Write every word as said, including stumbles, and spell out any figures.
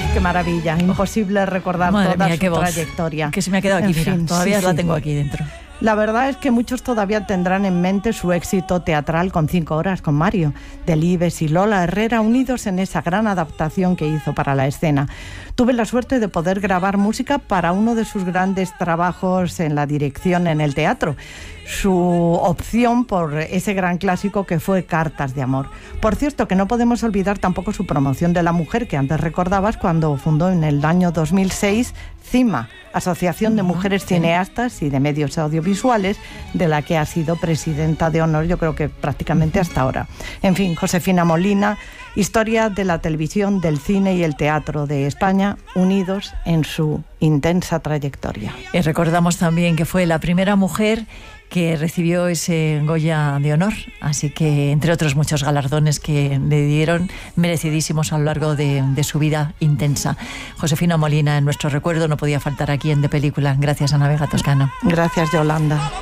qué maravilla. Imposible recordar Madre toda mía, su qué voz, trayectoria. Que se me ha quedado aquí, En mira, fin, todavía sí, la sí. tengo aquí dentro. La verdad es que muchos todavía tendrán en mente su éxito teatral con Cinco horas con Mario, Delibes y Lola Herrera unidos en esa gran adaptación que hizo para la escena. Tuve la suerte de poder grabar música para uno de sus grandes trabajos en la dirección en el teatro, su opción por ese gran clásico que fue Cartas de amor. Por cierto, que no podemos olvidar tampoco su promoción de la mujer, que antes recordabas, cuando fundó en el año dos mil seis CIMA, Asociación de Mujeres Cineastas y de Medios Audiovisuales, de la que ha sido presidenta de honor, yo creo que prácticamente hasta ahora. En fin, Josefina Molina, historia de la televisión, del cine y el teatro de España, unidos en su intensa trayectoria. Y recordamos también que fue la primera mujer que recibió ese Goya de honor, así que entre otros muchos galardones que le dieron, merecidísimos a lo largo de, de su vida intensa. Josefina Molina, en nuestro recuerdo, no podía faltar aquí en De Película. Gracias, Ana Vega Toscano. Gracias, Yolanda.